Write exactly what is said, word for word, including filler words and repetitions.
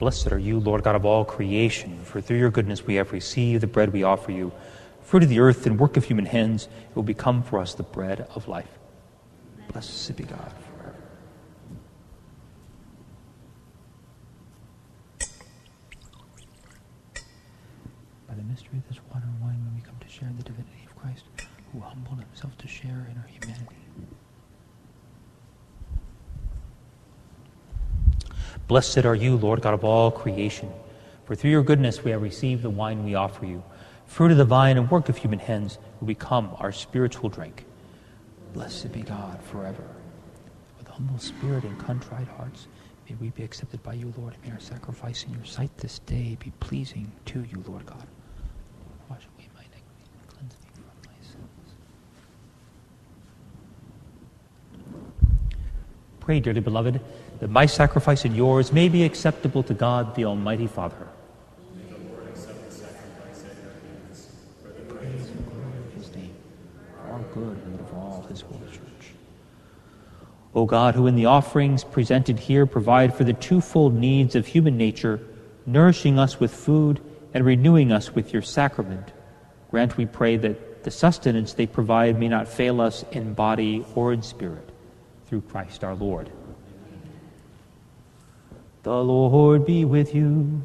Blessed are you, Lord God of all creation, for through your goodness we have received the bread we offer you. Fruit of the earth and work of human hands, it will become for us the bread of life. Blessed be God forever. By the mystery of this water and wine, when we come to share in the divinity of Christ, who humbled himself to share in our humanity. Blessed are you, Lord God of all creation, for through your goodness we have received the wine we offer you. Fruit of the vine and work of human hands will become our spiritual drink. Blessed be God forever. With humble spirit and contrite hearts, may we be accepted by you, Lord, and may our sacrifice in your sight this day be pleasing to you, Lord God. Wash away my iniquity and cleanse me from my sins. Pray, dearly beloved, that my sacrifice and yours may be acceptable to God, the Almighty Father. May the Lord accept the sacrifice at your hands, for the Praise and glory of his name, for our good and of all his holy church. O God, who in the offerings presented here provide for the twofold needs of human nature, nourishing us with food and renewing us with your sacrament, grant, we pray, that the sustenance they provide may not fail us in body or in spirit, through Christ our Lord. The Lord be with you.